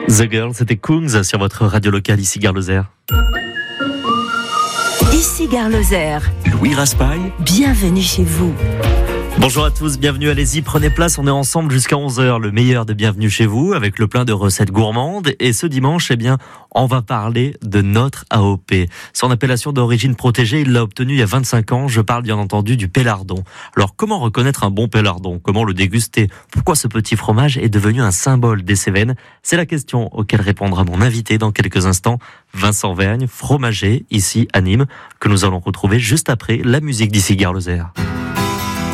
The Girl, c'était Kungs sur votre radio locale ici Gare Lozère. Ici Gare Lozère. Louis Raspail. Bienvenue chez vous. Bonjour à tous, bienvenue, allez-y, prenez place, on est ensemble jusqu'à 11h, le meilleur de Bienvenue chez vous, avec le plein de recettes gourmandes. Et ce dimanche, on va parler de notre AOP. Son appellation d'origine protégée, il l'a obtenue il y a 25 ans, je parle bien entendu du pélardon. Alors comment reconnaître un bon pélardon? Comment le déguster? Pourquoi ce petit fromage est devenu un symbole des Cévennes? C'est la question auquel répondra mon invité dans quelques instants, Vincent Vergne, fromager, ici à Nîmes, que nous allons retrouver juste après la musique d'ici Gare Lozère.